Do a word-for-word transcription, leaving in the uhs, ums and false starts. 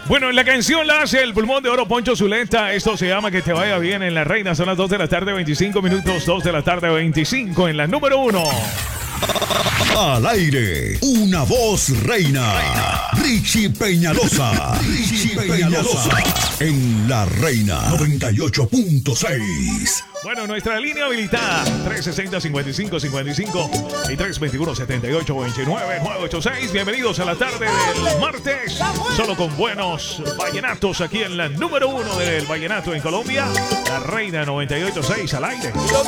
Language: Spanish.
Bueno, la canción la hace el pulmón de oro Poncho Zuleta. Esto se llama Que te vaya bien en La Reina. Son las dos de la tarde, veinticinco minutos. dos de la tarde, veinticinco en la número uno. Al aire, una voz reina. reina. Richie Peñalosa. Richie Peñalosa. En La Reina noventa y ocho punto seis. Bueno, nuestra línea habilitada tres sesenta, cincuenta y cinco cincuenta y cinco y tres veintiuno, setenta y ocho veintinueve, nueve ochenta y seis. Bienvenidos a la tarde del martes. Solo con buenos vallenatos aquí en la número uno del vallenato en Colombia. La Reina noventa y ocho punto seis al aire.